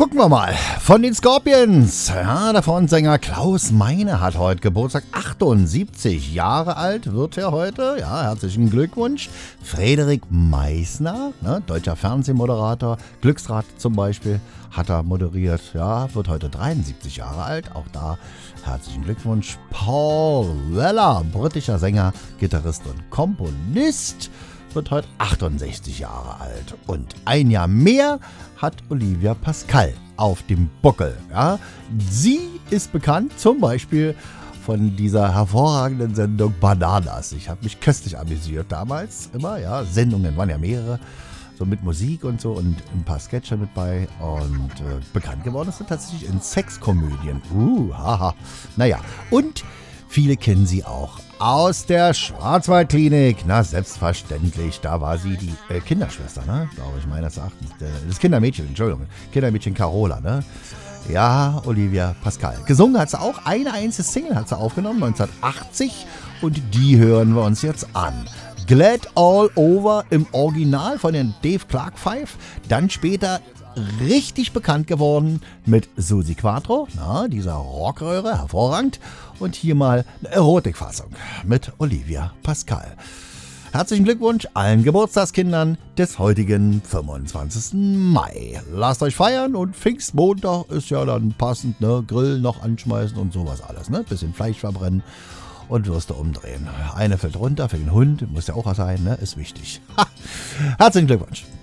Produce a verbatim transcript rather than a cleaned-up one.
Gucken wir mal. Von den Scorpions. Ja, der Frontsänger Klaus Meine hat heute Geburtstag. achtundsiebzig Jahre alt wird er heute. Ja, herzlichen Glückwunsch. Frederik Meissner, ne, deutscher Fernsehmoderator. Glücksrad zum Beispiel hat er moderiert. Ja, wird heute dreiundsiebzig Jahre alt. Auch da herzlichen Glückwunsch. Paul Weller, britischer Sänger, Gitarrist und Komponist, wird heute achtundsechzig Jahre alt. Und ein Jahr mehr hat Olivia Pascal auf dem Buckel. Ja. Sie ist bekannt zum Beispiel von dieser hervorragenden Sendung Bananas. Ich habe mich köstlich amüsiert damals immer. Ja. Sendungen waren ja mehrere, so mit Musik und so und ein paar Sketche mit bei. Und äh, bekannt geworden ist sie tatsächlich in Sexkomödien. Uh, haha. Naja, und viele kennen sie auch aus der Schwarzwaldklinik. Na, selbstverständlich. Da war sie die äh, Kinderschwester, ne? Glaube ich, meines Erachtens. Das Kindermädchen, Entschuldigung. Kindermädchen Carola, ne? Ja, Olivia Pascal. Gesungen hat sie auch. Eine einzige Single hat sie aufgenommen, neunzehnhundertachtzig. Und die hören wir uns jetzt an. Glad All Over im Original von den Dave Clark Five. Dann später richtig bekannt geworden mit Susi Quatro, na, dieser Rockröhre, hervorragend. Und hier mal eine Erotikfassung mit Olivia Pascal. Herzlichen Glückwunsch allen Geburtstagskindern des heutigen fünfundzwanzigsten Mai. Lasst euch feiern und Pfingstmontag ist ja dann passend, ne? Grill noch anschmeißen und sowas alles, ne? Bisschen Fleisch verbrennen und Würste umdrehen. Eine fällt runter für den Hund, muss ja auch was sein, ne? Ist wichtig. Ha. Herzlichen Glückwunsch.